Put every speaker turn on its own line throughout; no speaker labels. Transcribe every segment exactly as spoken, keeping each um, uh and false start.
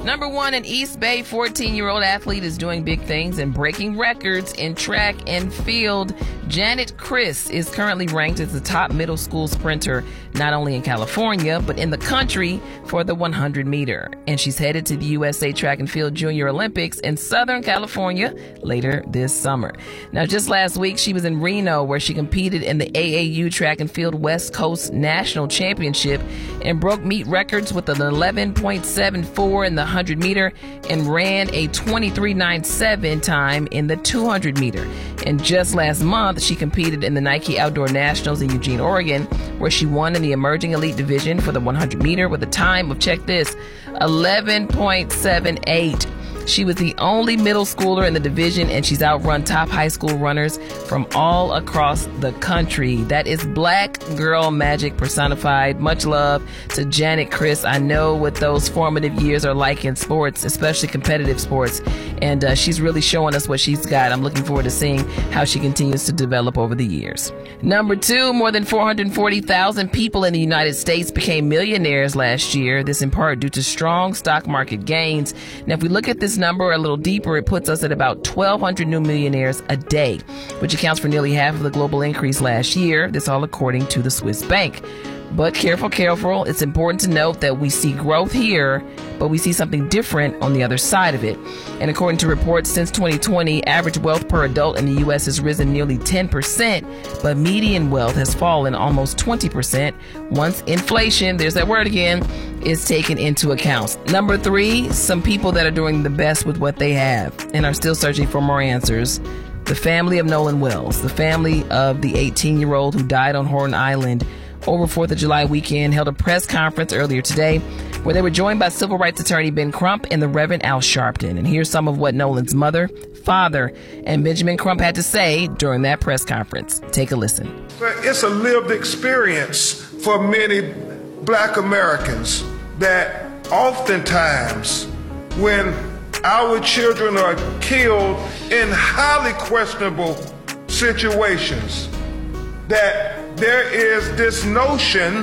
Number one, an East Bay fourteen-year-old athlete is doing big things and breaking records in track and field. Janet Chris is currently ranked as the top middle school sprinter, not only in California, but in the country for the one hundred meter. And she's headed to the U S A Track and Field Junior Olympics in Southern California later this summer. Now, just last week, she was in Reno, where she competed in the A A U Track and Field West Coast National Championship and broke meet records with an eleven point seven four in the one hundred meter and ran a twenty-three ninety-seven time in the two hundred meter. And just last month, she competed in the Nike Outdoor Nationals in Eugene, Oregon, where she won in the emerging elite division for the one hundred meter with a time of, check this, eleven point seven eight. She was the only middle schooler in the division, and she's outrun top high school runners from all across the country. That is Black Girl Magic personified. Much love to Janet Chris. I know what those formative years are like in sports, especially competitive sports, and uh, she's really showing us what she's got. I'm looking forward to seeing how she continues to develop over the years. Number two, more than four hundred forty thousand people in the United States became millionaires last year. This in part due to strong stock market gains. Now, if we look at this number a little deeper, it puts us at about twelve hundred new millionaires a day, which accounts for nearly half of the global increase last year. This all according to the Swiss Bank. But careful, careful. It's important to note that we see growth here, but we see something different on the other side of it. And according to reports since twenty twenty, average wealth per adult in the U S has risen nearly ten percent, but median wealth has fallen almost twenty percent once inflation, there's that word again, is taken into account. Number three, some people that are doing the best with what they have and are still searching for more answers. The family of Nolan Wells, the family of the eighteen-year-old who died on Horn Island over fourth of July weekend, held a press conference earlier today where they were joined by civil rights attorney Ben Crump and the Reverend Al Sharpton. And here's some of what Nolan's mother, father, and Benjamin Crump had to say during that press conference. Take a listen.
It's a lived experience for many Black Americans that oftentimes when our children are killed in highly questionable situations, that there is this notion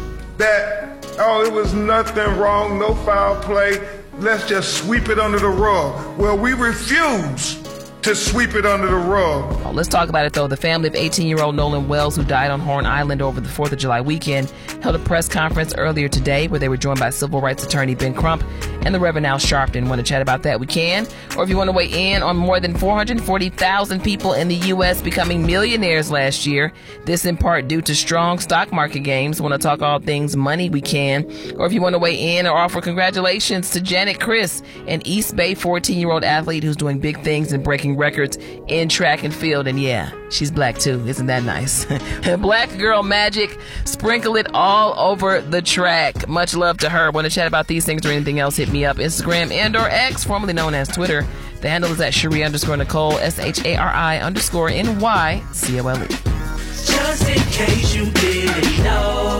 that, oh, it was nothing wrong, no foul play, let's just sweep it under the rug. Well, we refuse to sweep it under the rug.
Oh, let's talk about it, though. The family of eighteen-year-old Nolan Wells, who died on Horn Island over the fourth of July weekend, held a press conference earlier today where they were joined by civil rights attorney Ben Crump and the Reverend Al Sharpton. Want to chat about that? We can. Or if you want to weigh in on more than four hundred forty thousand people in the U S becoming millionaires last year, this in part due to strong stock market gains. Want to talk all things money? We can. Or if you want to weigh in or offer congratulations to Janet Chris, an East Bay fourteen-year-old athlete who's doing big things and breaking records in track and field. And yeah, she's black too. Isn't that nice? Black Girl Magic. Sprinkle it all over the track. Much love to her. Want to chat about these things or anything else? Hit me up. Instagram and or X, formerly known as Twitter. The handle is at Shari underscore Nicole, S H A R I underscore N Y C O L E.
Just in case you didn't know,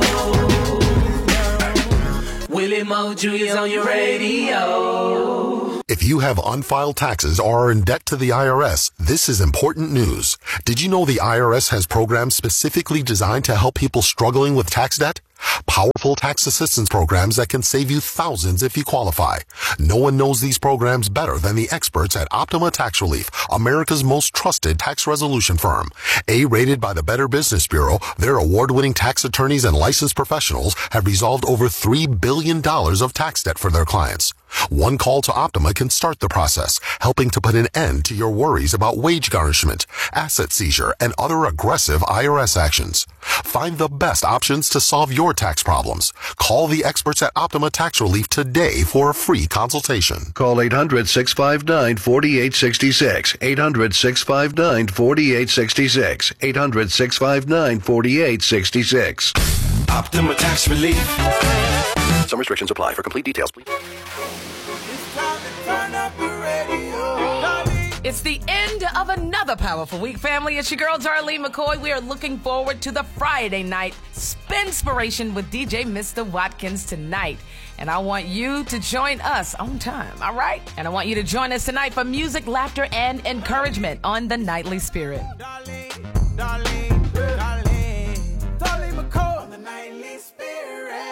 Willie Mo Junior is on your radio.
If you have unfiled taxes or are in debt to the I R S, this is important news. Did you know the I R S has programs specifically designed to help people struggling with tax debt? Powerful tax assistance programs that can save you thousands if you qualify. No one knows these programs better than the experts at Optima Tax Relief, America's most trusted tax resolution firm. A-rated by the Better Business Bureau, their award-winning tax attorneys and licensed professionals have resolved over three billion dollars of tax debt for their clients. One call to Optima can start the process, helping to put an end to your worries about wage garnishment, asset seizure, and other aggressive I R S actions. Find the best options to solve your tax problems. Call the experts at Optima Tax Relief today for a free consultation.
Call eight hundred, six five nine, four eight six six, eight hundred, six five nine, four eight six six, eight hundred, six five nine, four eight six six.
Optima Tax Relief.
Some restrictions apply. For complete details, please.
It's the end of another powerful week, family. It's your girl, Darlene McCoy. We are looking forward to the Friday night Spinspiration with D J Mister Watkins tonight. And I want you to join us on time, all right? And I want you to join us tonight for music, laughter, and encouragement on the Nightly Spirit.
Darlene, Darlene, Darlene, Darlene McCoy on the Nightly Spirit.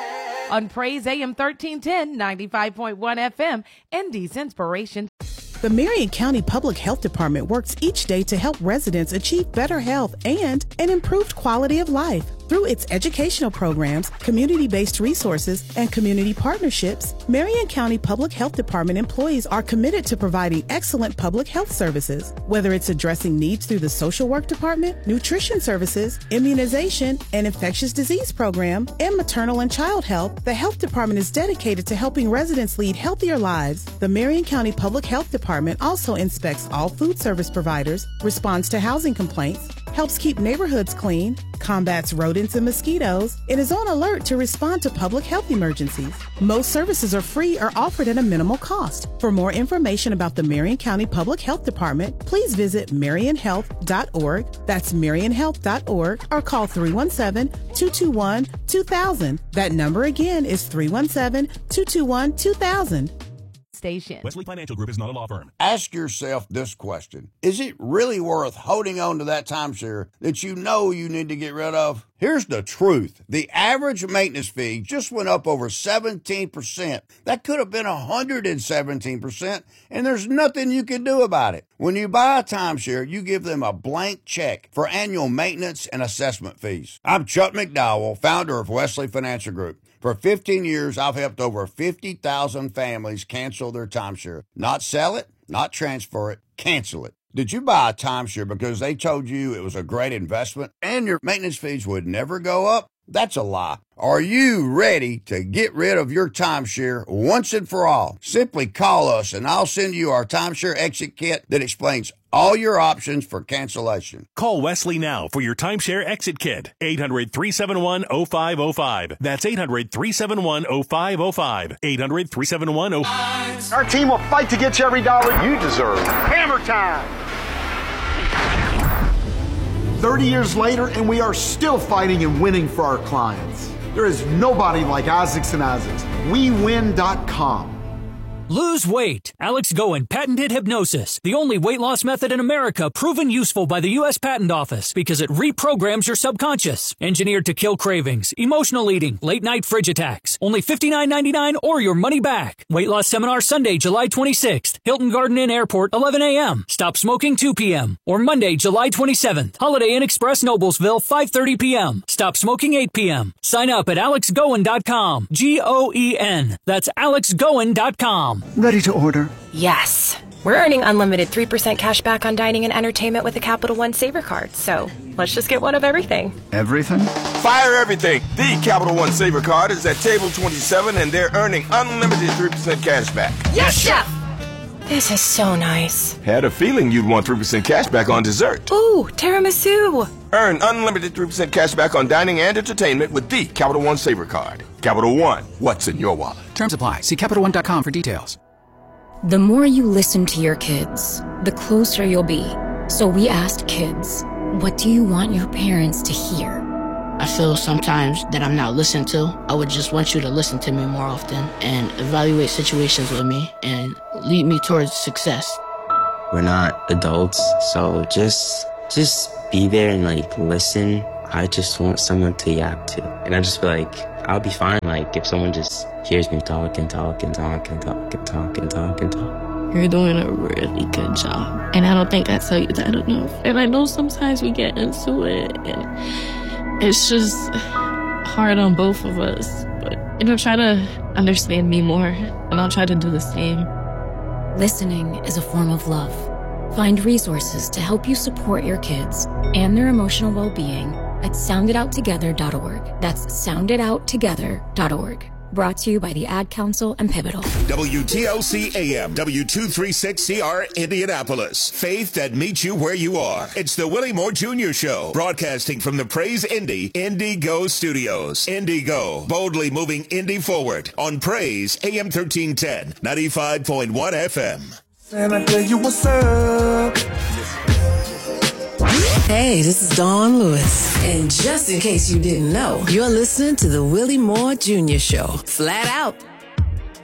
on Praise A M thirteen ten, ninety-five point one F M, Indy's Inspiration.
The Marion County Public Health Department works each day to help residents achieve better health and an improved quality of life. Through its educational programs, community-based resources, and community partnerships, Marion County Public Health Department employees are committed to providing excellent public health services. Whether it's addressing needs through the social work department, nutrition services, immunization, and infectious disease program, and maternal and child health, the health department is dedicated to helping residents lead healthier lives. The Marion County Public Health Department also inspects all food service providers, responds to housing complaints, helps keep neighborhoods clean, combats rodents and mosquitoes, and is on alert to respond to public health emergencies. Most services are free or offered at a minimal cost. For more information about the Marion County Public Health Department, please visit marion health dot org. That's marion health dot org, or call three one seven, two two one, two thousand. That number again is three one seven, two two one, two thousand.
Station.
Wesley Financial Group is not a law firm.
Ask yourself this question. Is it really worth holding on to that timeshare that you know you need to get rid of? Here's the truth. The average maintenance fee just went up over seventeen percent. That could have been one hundred seventeen percent, and there's nothing you can do about it. When you buy a timeshare, you give them a blank check for annual maintenance and assessment fees. I'm Chuck McDowell, founder of Wesley Financial Group. For fifteen years, I've helped over fifty thousand families cancel their timeshare. Not sell it, not transfer it, cancel it. Did you buy a timeshare because they told you it was a great investment and your maintenance fees would never go up? That's a lie. Are you ready to get rid of your timeshare once and for all? Simply call us and I'll send you our timeshare exit kit that explains all your options for cancellation.
Call Wesley now for your timeshare exit kit. eight hundred, three seven one, oh five oh five. That's eight hundred, three seven one, oh five oh five. eight hundred, three seven one, oh five oh five.
Our team will fight to get you every dollar you deserve. Hammer time! thirty years later, and we are still fighting and winning for our clients. There is nobody like Isaacs and Isaacs. we win dot com.
Lose weight. Alex Goen patented hypnosis, the only weight loss method in America proven useful by the U S Patent Office because it reprograms your subconscious. Engineered to kill cravings, emotional eating, late night fridge attacks. Only fifty-nine ninety-nine or your money back. Weight loss seminar Sunday, July twenty-sixth. Hilton Garden Inn Airport, eleven a.m. Stop smoking, two p.m. Or Monday, July twenty-seventh. Holiday Inn Express, Noblesville, five thirty p.m. Stop smoking, eight p.m. Sign up at alex goen dot com. G O E N. That's alex goen dot com.
Ready to order?
Yes. We're earning unlimited three percent cash back on dining and entertainment with the Capital One Saver Card, so let's just get one of everything.
Everything?
Fire everything! The Capital One Saver Card is at table twenty-seven and they're earning unlimited three percent cash back.
Yes, Chef! This is so nice.
Had a feeling you'd want three percent cash back on dessert.
Ooh, tiramisu!
Earn unlimited three percent cash back on dining and entertainment with the Capital One Saver Card. Capital One, what's in your wallet?
Terms apply. See Capital One dot com for details.
The more you listen to your kids, the closer you'll be. So we asked kids, what do you want your parents to hear?
I feel sometimes that I'm not listened to. I would just want you to listen to me more often and evaluate situations with me and lead me towards success.
We're not adults, so just just be there and like listen. I just want someone to yap to. And I just feel like I'll be fine like if someone just hears me talk and talk and talk and talk and talk and talk and talk.
You're doing a really good job. And I don't think I tell you that enough. And I know sometimes we get into it and it's just hard on both of us. But, you know, try to understand me more and I'll try to do the same.
Listening is a form of love. Find resources to help you support your kids and their emotional well-being at sound it out together dot org. That's sound it out together dot org. Brought to you by the Ad Council and Pivotal.
W T L C A M, W two thirty-six C R, Indianapolis. Faith that meets you where you are. It's the Willie Moore Junior Show, broadcasting from the Praise Indy Indigo Studios. Indigo, boldly moving Indy forward on Praise A M thirteen ten, ninety-five point one F M.
And I tell you what's up.
Hey, this is Dawn Lewis. And just in case you didn't know, you're listening to the Willie Moore Junior Show. Flat out.